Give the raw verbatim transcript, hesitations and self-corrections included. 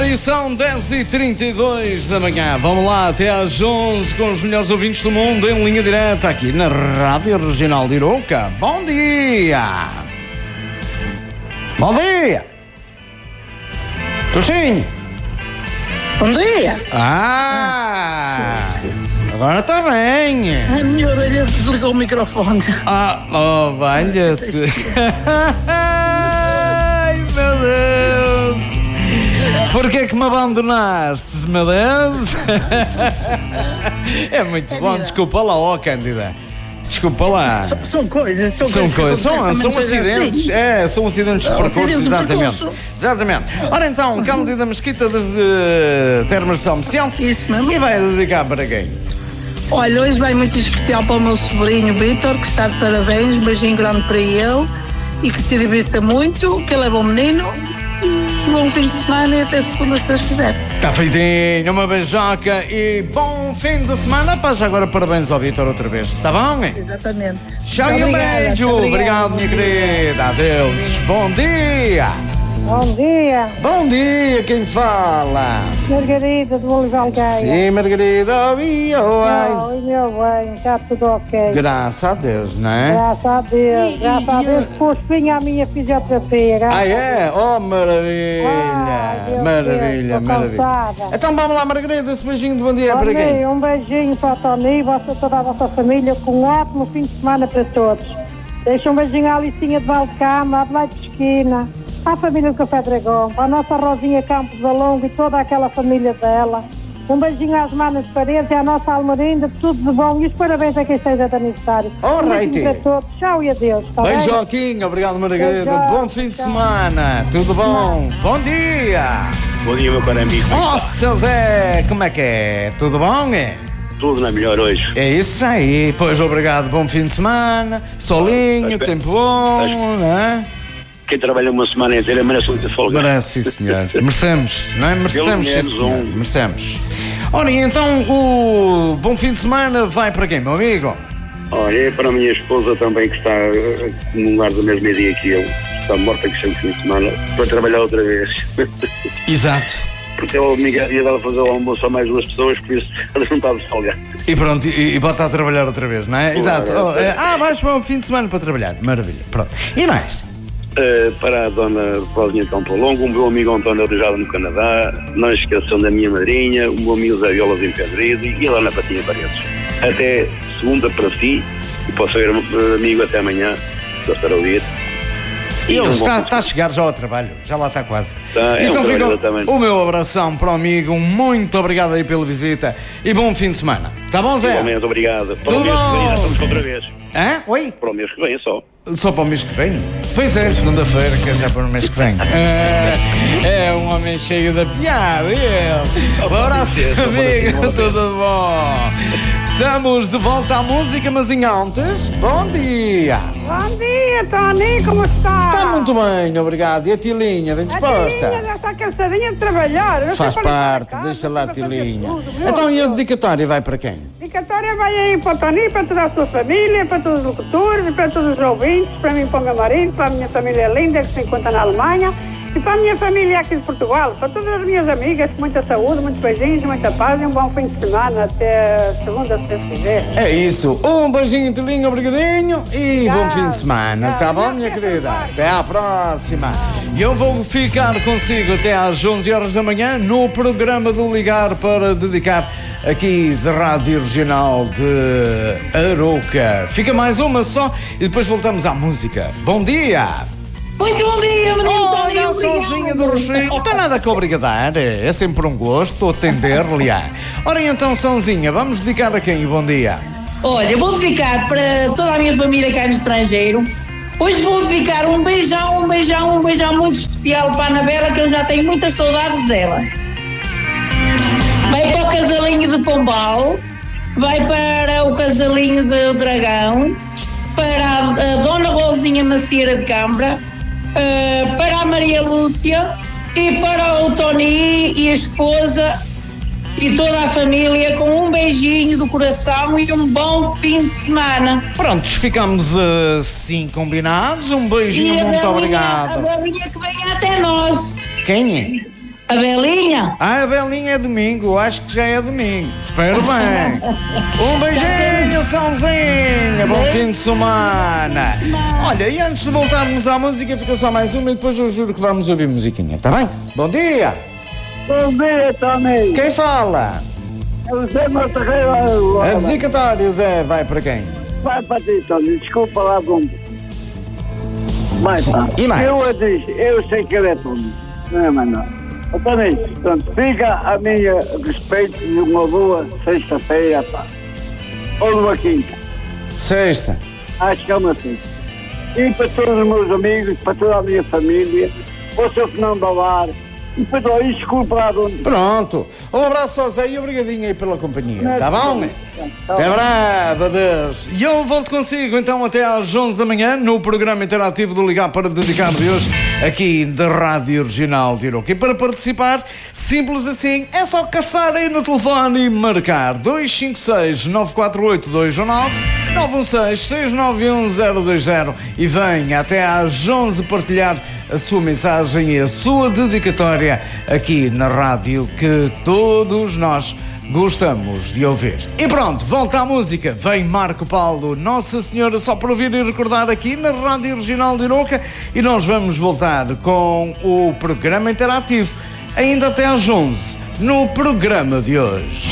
Ora, e são dez e trinta e dois da manhã. Vamos lá até às onze com os melhores ouvintes do mundo em linha direta aqui na Rádio Regional de Arouca. Bom dia! Bom dia! Tocinho! Bom dia! Ah! Agora está bem! A minha orelha desligou o microfone. Ah, oh, valha-te! Ai, meu Deus! Porquê que me abandonaste, meu Deus? É muito é bom, vida. Desculpa lá, ó, Cândida. Desculpa lá. São, são coisas, são, são coisas. São, são acidentes. Assim. É, são acidentes de percurso, acidentes exatamente. De exatamente. Ora então, Cândida Mesquita desde Termas São Vicente. Isso mesmo. E vai dedicar para quem? Olha, hoje vai muito especial para o meu sobrinho Vítor, que está de parabéns. Um beijinho grande para ele. E que se divirta muito, que ele é bom menino. Bom fim de semana e até segunda, se Deus quiser. Está feitinho, uma beijoca e bom fim de semana. Pá, já agora parabéns ao Vítor outra vez, está bom? Exatamente. Tchau e um beijo. Obrigado, minha querida. Adeus. Bom dia. Bom dia. Bom dia, quem fala? Margarida do Olival Gaia. Sim, Margarida. Oi, oi, meu bem, está tudo ok. Graças a Deus, não é? Graças a Deus, e, graças e, a Deus. Pôs fim à minha fisioterapia. Ah, é? Oh, maravilha. Ai, maravilha, Deus, maravilha. Então vamos lá, Margarida, esse beijinho de bom dia para quem? Um beijinho para o Tony, vossa, toda a vossa família, com um ótimo fim de semana para todos. Deixa um beijinho à Alicinha de Valdecama, à Adelaide de Esquina, à família do Café Dragão, à nossa Rosinha Campos da Longa e toda aquela família dela. Um beijinho às manas de Paredes e à nossa Almarinda, tudo de bom e os parabéns a quem esteja de aniversário. Oh, um beijinho para todos, tchau e adeus. Tá bem, Joaquim, obrigado, Margarida. Beijo, bom fim de tchau. semana, tudo bom? Bom dia. Bom dia, meu caro amigo. Nossa, Zé, como é que é? Tudo bom, é? Tudo na melhor hoje. É isso aí, pois obrigado, bom fim de semana, solinho, ah, tempo bom, acho... não é? Quem trabalha uma semana inteira merece um de folga. Merece, sim, senhor. Merecemos, não é? Merecemos, sim, senhor. Um... Merecemos. Ora, e então o bom fim de semana vai para quem, meu amigo? Olha, é para a minha esposa também, que está num lugar do mesmo dia que eu. Está morta que sempre fim de semana, para trabalhar outra vez. Exato. Porque ela me ia dela fazer o almoço a mais duas pessoas, por isso ela não estava de folga. E pronto, e, e bota a trabalhar outra vez, não é? Claro, exato. É, oh, é, ah, vais para um fim de semana para trabalhar. Maravilha. Pronto. E mais? Uh, para a dona Rosinha de Campo Longo, um meu amigo António Arejado no Canadá, não esqueçam da minha madrinha, o meu amigo Zé Violas em Pedreiro e a dona Patinha Paredes. Até segunda para si, e posso ver amigo até amanhã, se eu estar a ouvir. E ele está, está a chegar já ao trabalho, já lá está quase. Tá, é então um fica o meu abração para o amigo, muito obrigado aí pela visita e bom fim de semana. Está bom, Zé? Igualmente, obrigado. Para Tudo o mês bom? que vem já estamos outra vez. Hã? Oi? Para o mês que vem só. Só para o mês que vem? Pois é, segunda-feira, que é já para o mês que vem. É, é um homem cheio da piada, ele. Abraço, amigo, tudo bom? Estamos de volta à música, mas em antes, bom dia. Bom dia, Tony, como está? Está muito bem, obrigado. E a Tilinha, bem disposta? A Tilinha já está cansadinha de trabalhar. Eu Faz parte, casa, deixa lá a Tilinha. Então, e a dedicatória vai para quem? A dedicatória vai aí para o Tony, para toda a sua família, para todos os locutores, para todos os ouvintes, para mim, para o meu marido, para a minha família linda que se encontra na Alemanha e para a minha família aqui de Portugal, para todas as minhas amigas, com muita saúde, muitos beijinhos, muita paz e um bom fim de semana até segunda, se Deus quiser. É isso, um beijinho, Tilinho, obrigadinho e tchau, bom fim de semana, tchau, tá bom, minha querida? Até à próxima. E eu vou ficar consigo até às onze horas da manhã no programa do Ligar para dedicar aqui da Rádio Regional de Arouca. Fica mais uma só e depois voltamos à música. Bom dia! Muito bom dia, menino Tony. Olha, Sonzinha do Rochedo. Não tem nada que obrigadar, é sempre um gosto atender-lhe. Ora então, Sonzinha, vamos dedicar a quem o bom dia? Olha, vou dedicar para toda a minha família cá no estrangeiro. Hoje vou dedicar um beijão, um beijão, um beijão muito especial para a Anabela, que eu já tenho muitas saudades dela. Vai para o casalinho de Pombal, vai para o casalinho de Dragão, para a, a Dona Rosinha Macieira de Câmara, uh, para a Maria Lúcia e para o Tony e a esposa e toda a família, com um beijinho do coração e um bom fim de semana. Prontos, ficamos assim combinados. Um beijinho, muito Belinha, obrigado. A Belinha que vem até nós. Quem é? A Belinha? Ah, a Belinha é domingo, acho que já é domingo. Espero bem. Um beijinho, Sãozinha. Bom fim de semana. Olha, e antes de voltarmos à música, fica só mais uma e depois eu juro que vamos ouvir musiquinha, tá bem? Bom dia. Bom dia, Tony. Quem fala? É o Zé Monterreiro. A dedicatória, Zé, vai para quem? Vai para ti, Tony. Desculpa lá, bom. Vai, pá. E mais? Eu, disse, eu sei que ele é Tony. Não é mais nada. Então, portanto, fica a minha respeito de uma boa sexta-feira, pá. Ou uma quinta. Sexta. Acho que é uma sexta. E para todos os meus amigos, para toda a minha família, para o seu Fernando Alar, e para todos, desculpa lá, dono. Pronto. Um abraço ao Zé e obrigadinho aí pela companhia, Não, tá bom? tá Até bom. breve, adeus. E eu volto consigo então até às onze da manhã no programa interativo do Ligar para Dedicar de hoje, aqui da Rádio Regional de Iroca. E para participar, simples assim, é só caçar aí no telefone e marcar dois cinco seis, nove quatro oito, dois um nove, nove um seis, seis nove um, zero dois zero e venha até às onze partilhar a sua mensagem e a sua dedicatória aqui na rádio que todos nós gostamos de ouvir. E pronto, volta à música. Vem Marco Paulo, Nossa Senhora, só para ouvir e recordar aqui na Rádio Regional de Iroca. E nós vamos voltar com o programa interativo ainda até às onze no programa de hoje.